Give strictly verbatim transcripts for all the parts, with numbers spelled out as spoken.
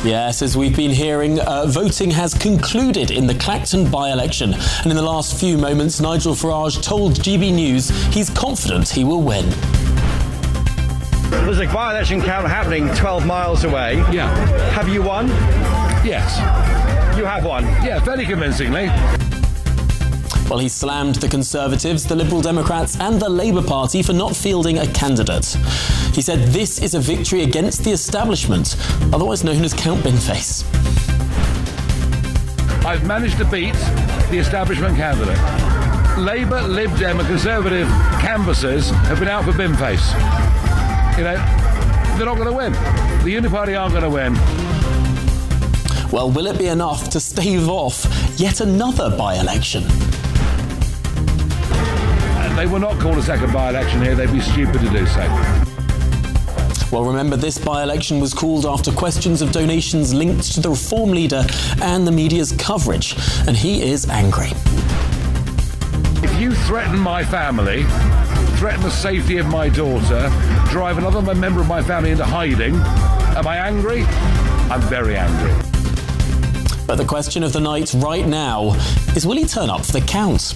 Yes, as we've been hearing, uh, voting has concluded in the Clacton by-election. And in the last few moments, Nigel Farage told G B News he's confident he will win. There's a by-election count happening twelve miles away. Yeah. Have you won? Yes. You have won? Yeah, very convincingly. Well, he slammed the Conservatives, the Liberal Democrats and the Labour Party for not fielding a candidate. He said this is a victory against the establishment, otherwise known as Count Binface. I've managed to beat the establishment candidate. Labour, Lib Dem and Conservative canvassers have been out for Binface. You know, they're not going to win. The Unity Party aren't going to win. Well, will it be enough to stave off yet another by-election? They will not call a second by-election here. They'd be stupid to do so. Well, remember, this by-election was called after questions of donations linked to the Reform leader and the media's coverage, and he is angry. If you threaten my family, threaten the safety of my daughter, drive another member of my family into hiding, am I angry? I'm very angry. But the question of the night right now is, will he turn up for the count?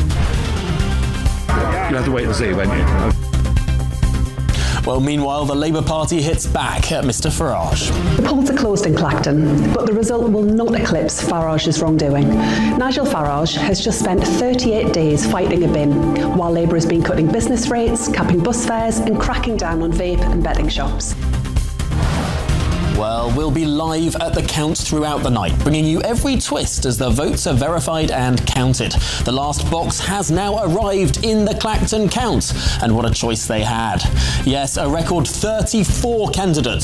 You'll have to wait and see, won't you? Well, meanwhile, the Labour Party hits back at Mr Farage. The polls are closed in Clacton, but the result will not eclipse Farage's wrongdoing. Nigel Farage has just spent thirty-eight days fighting a bin, while Labour has been cutting business rates, capping bus fares and cracking down on vape and betting shops. Well, we'll be live at the count throughout the night, bringing you every twist as the votes are verified and counted. The last box has now arrived in the Clacton count, and what a choice they had. Yes, a record thirty-four candidates